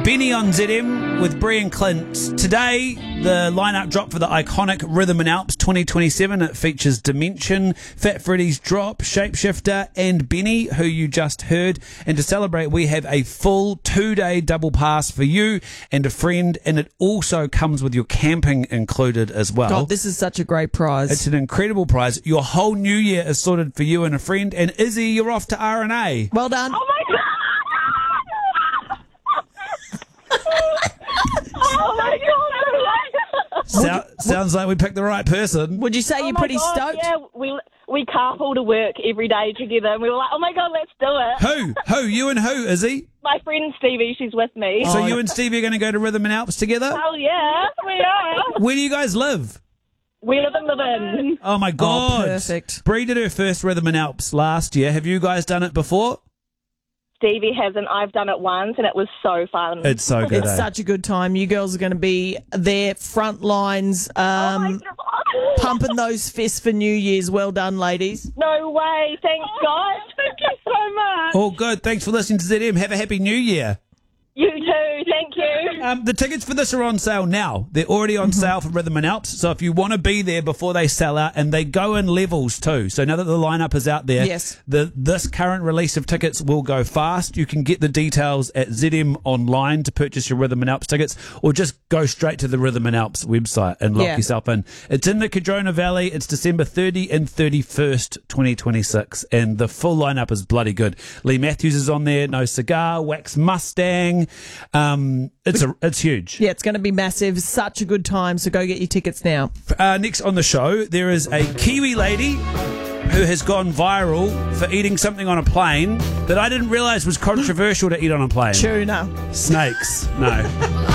Benny on ZM with Bree and Clint. Today, the lineup drop for the iconic Rhythm and Alps 2027. It features Dimension, Fat Freddy's Drop, Shapeshifter, and Benny, who you just heard. And to celebrate, we have a full 2-day double pass for you and a friend, and it also comes with your camping included as well. God, this is such a great prize. It's an incredible prize. Your whole new year is sorted for you and a friend. And Izzy, you're off to R&A. Well done. Oh my god! Oh my god! Sounds like we picked the right person. Would you say you're pretty stoked? Yeah, we carpool to work every day together, and we were like, oh my god, let's do it. Who? You and who, Izzy? My friend Stevie, she's with me. So you and Stevie are going to go to Rhythm and Alps together? Oh yeah, we are. Where do you guys live? We live in Levin. Oh my God. Perfect. Bree did her first Rhythm and Alps last year. Have you guys done it before? Stevie hasn't. I've done it once, and it was so fun. It's so good. It's such a good time. You girls are going to be there, front lines, Oh my god! pumping those fists for New Year's. Well done, ladies. No way! Thanks, guys. Thank you so much. All good. Thanks for listening to ZM. Have a happy New Year. You too. Thank you. The tickets for this are on sale now. They're already on sale for Rhythm and Alps. So if you want to be there before they sell out, and they go in levels too. So now that the lineup is out there, Yes. this current release of tickets will go fast. You can get the details at ZM online to purchase your Rhythm and Alps tickets, or just go straight to the Rhythm and Alps website and lock yourself in. It's in the Cardrona Valley. It's December 30 and 31st, 2026, and the full lineup is bloody good. Lee Matthews is on there. No Cigar, Wax Mustang. It's huge. Yeah, it's going to be massive. Such a good time. So go get your tickets now. Next on the show, there is a Kiwi lady who has gone viral for eating something on a plane that I didn't realise was controversial to eat on a plane. Tuna. Snakes. No.